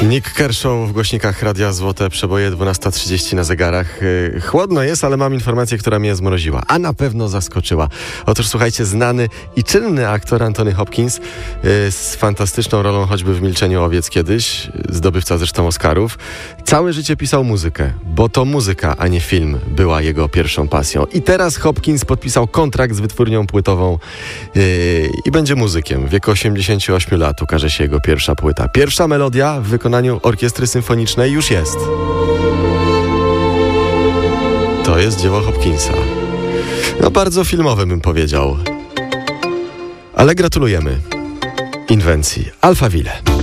Nick Kershaw w głośnikach Radia Złote Przeboje, 12:30 na zegarach. Chłodno jest, ale mam informację, która mnie zmroziła, a na pewno zaskoczyła. Otóż słuchajcie, znany i czynny aktor Anthony Hopkins z fantastyczną rolą choćby w Milczeniu owiec kiedyś, zdobywca zresztą Oscarów, całe życie pisał muzykę, bo to muzyka, a nie film była jego pierwszą pasją. I teraz Hopkins podpisał kontrakt z wytwórnią płytową i będzie muzykiem. W wieku 88 lat ukaże się jego pierwsza płyta. Pierwsza melodia w wykonaniu orkiestry symfonicznej już jest. To jest dzieło Hopkinsa. No bardzo filmowe bym powiedział. Ale gratulujemy inwencji Alphaville.